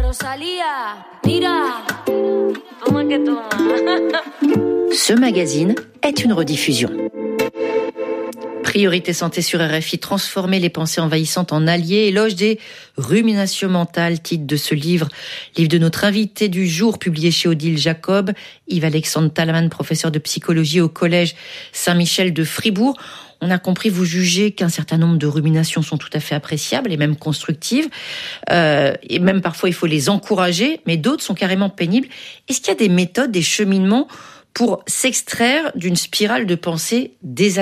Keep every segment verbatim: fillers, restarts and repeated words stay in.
Ce magazine est une rediffusion. Priorité santé sur R F I, transformer les pensées envahissantes en alliés, éloge des ruminations mentales, titre de ce livre, livre de notre invité du jour, publié chez Odile Jacob, Yves-Alexandre Talman, professeur de psychologie au collège Saint-Michel de Fribourg. On a compris, vous jugez qu'un certain nombre de ruminations sont tout à fait appréciables et même constructives, euh, et même parfois il faut les encourager, mais d'autres sont carrément pénibles. Est-ce qu'il y a des méthodes, des cheminements pour s'extraire d'une spirale de pensée désagréable ?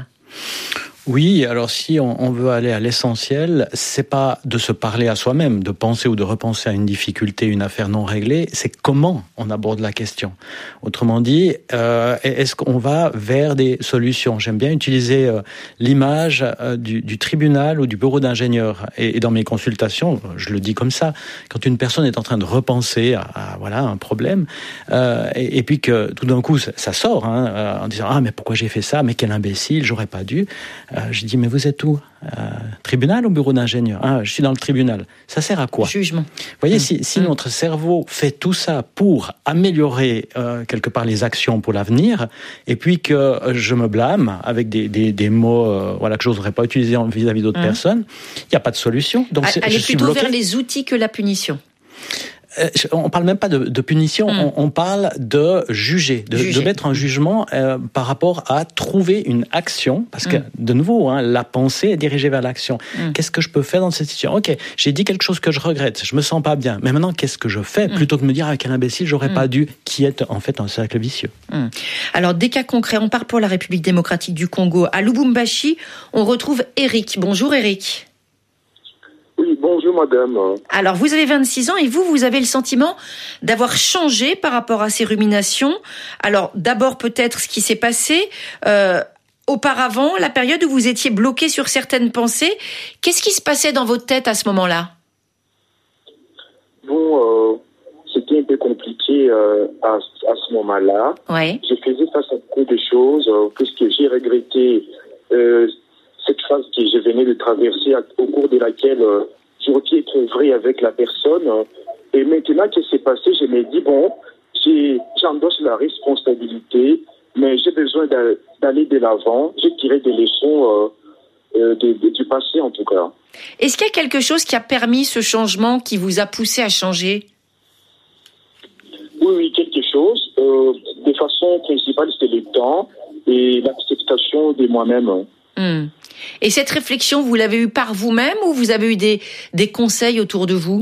Oui, alors si on, on veut aller à l'essentiel, c'est pas de se parler à soi-même, de penser ou de repenser à une difficulté, une affaire non réglée, c'est comment on aborde la question. Autrement dit, euh, est-ce qu'on va vers des solutions ? J'aime bien utiliser euh, l'image euh, du, du tribunal ou du bureau d'ingénieur. Et, et dans mes consultations, je le dis comme ça, quand une personne est en train de repenser à, à voilà un problème, euh, et, et puis que tout d'un coup ça, ça sort, hein, euh, en disant ah mais pourquoi j'ai fait ça, mais quel imbécile, j'aurais pas dû. Euh, je dis, mais vous êtes où ? euh, Tribunal ou bureau d'ingénieur ? Ah, je suis dans le tribunal. Ça sert à quoi ? Jugement. Vous voyez, mmh. si, si mmh. notre cerveau fait tout ça pour améliorer euh, quelque part les actions pour l'avenir, et puis que je me blâme avec des, des, des mots euh, voilà, que je n'oserais pas utiliser vis-à-vis d'autres mmh. personnes, il n'y a pas de solution. Donc, c'est, Allez je suis plutôt bloqué. vers les outils que la punition. On parle même pas de, de punition, mmh. on, on parle de juger, de, juger. de mettre un jugement euh, par rapport à trouver une action, parce que, mmh. de nouveau, hein, la pensée est dirigée vers l'action. Mmh. Qu'est-ce que je peux faire dans cette situation ? Ok, j'ai dit quelque chose que je regrette, je me sens pas bien, mais maintenant, qu'est-ce que je fais ? mmh. Plutôt que de me dire, ah, quel imbécile, j'aurais mmh. pas dû, qui est en fait un cercle vicieux. Mmh. Alors, des cas concrets, on part pour la République démocratique du Congo. À Lubumbashi, on retrouve Eric. Bonjour Eric. Oui, bonjour madame. Alors, vous avez vingt-six ans et vous, vous avez le sentiment d'avoir changé par rapport à ces ruminations. Alors, d'abord peut-être ce qui s'est passé euh, auparavant, la période où vous étiez bloqué sur certaines pensées. Qu'est-ce qui se passait dans votre tête à ce moment-là ? Bon, euh, c'était un peu compliqué euh, à, à ce moment-là. Ouais. Je faisais face à beaucoup de choses, euh, puisque j'ai regretté... Euh, cette phase que je venais de traverser au cours de laquelle euh, j'aurais pu être vrai avec la personne. Euh, et maintenant que c'est passé, je me dis, bon, j'ai, j'endosse la responsabilité, mais j'ai besoin d'a, d'aller de l'avant. J'ai tiré des leçons euh, euh, de, de, du passé, en tout cas. Est-ce qu'il y a quelque chose qui a permis ce changement, qui vous a poussé à changer ? Oui, oui, quelque chose. Euh, de façon principale, c'était le temps et l'acceptation de moi-même. Mmh. Et cette réflexion, vous l'avez eue par vous-même ou vous avez eu des, des conseils autour de vous ?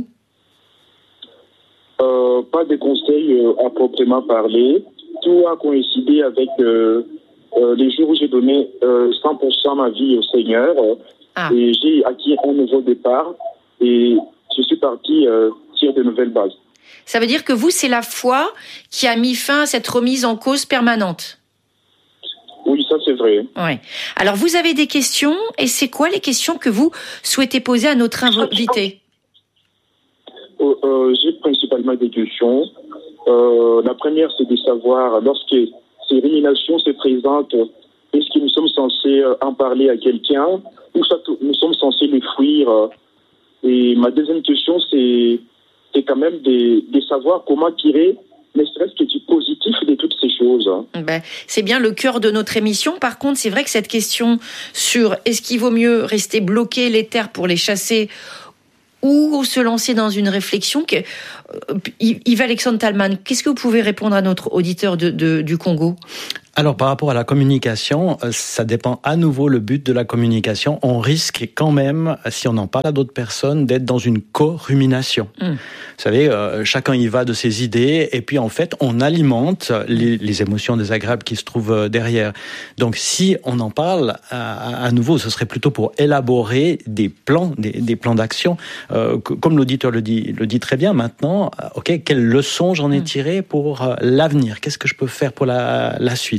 euh, Pas de conseils euh, à proprement parler. Tout a coïncidé avec euh, euh, les jours où j'ai donné euh, cent pour cent ma vie au Seigneur. Ah. Et j'ai acquis un nouveau départ et je suis parti euh, sur de nouvelles bases. Ça veut dire que vous, c'est la foi qui a mis fin à cette remise en cause permanente ? Oui, ça c'est vrai. Ouais. Alors vous avez des questions et c'est quoi les questions que vous souhaitez poser à notre invité ? euh, euh, J'ai principalement des questions. Euh, la première, c'est de savoir, lorsque ces ruminations se présentent, est-ce que nous sommes censés en parler à quelqu'un ou ça, nous sommes censés les fuir ? Et ma deuxième question, c'est, c'est quand même de, de savoir comment tirer ne serait-ce que du positif de toutes ces choses. Ben, c'est bien le cœur de notre émission. Par contre, c'est vrai que cette question sur est-ce qu'il vaut mieux rester bloqué les terres pour les chasser ou se lancer dans une réflexion que... Yves-Alexandre Talman, qu'est-ce que vous pouvez répondre à notre auditeur de, de, du Congo ? Alors, par rapport à la communication, ça dépend à nouveau le but de la communication. On risque quand même, si on en parle à d'autres personnes, d'être dans une co-rumination. Mmh. Vous savez, euh, chacun y va de ses idées, et puis en fait, on alimente les, les émotions désagréables qui se trouvent derrière. Donc, si on en parle, à, à nouveau, ce serait plutôt pour élaborer des plans, des, des plans d'action. Euh, comme l'auditeur le dit, le dit très bien maintenant, ok, quelles leçons j'en ai tirées pour l'avenir ? Qu'est-ce que je peux faire pour la, la suite ?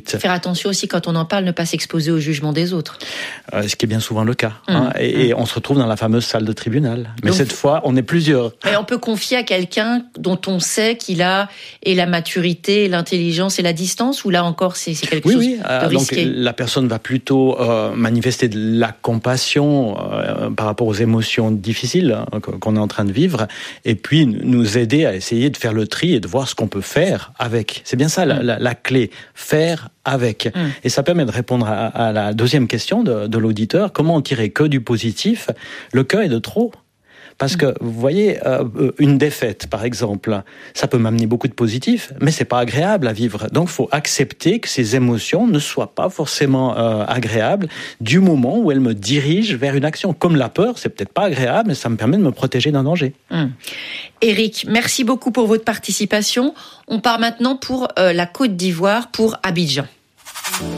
vite. Faire attention aussi quand on en parle, ne pas s'exposer au jugement des autres. Euh, ce qui est bien souvent le cas. Mmh. Hein, et, mmh. et on se retrouve dans la fameuse salle de tribunal. Mais Donc, cette fois, on est plusieurs. Et on peut confier à quelqu'un dont on sait qu'il a et la maturité, et l'intelligence et la distance, ou là encore c'est, c'est quelque oui, chose oui. de Euh, risqué. Donc la personne va plutôt euh, manifester de la compassion euh, par rapport aux émotions difficiles hein, qu'on est en train de vivre, et puis nous aider à essayer de faire le tri et de voir ce qu'on peut faire avec. C'est bien ça la, la, la clé, faire avec. Mmh. Et ça permet de répondre à, à la deuxième question de, de l'auditeur, comment en tirer que du positif? Le cas est de trop. Parce que, vous voyez, euh, une défaite, par exemple, ça peut m'amener beaucoup de positif, mais c'est pas agréable à vivre. Donc, il faut accepter que ces émotions ne soient pas forcément euh, agréables du moment où elles me dirigent vers une action. Comme la peur, c'est peut-être pas agréable, mais ça me permet de me protéger d'un danger. Hum. Éric, merci beaucoup pour votre participation. On part maintenant pour euh, la Côte d'Ivoire, pour Abidjan.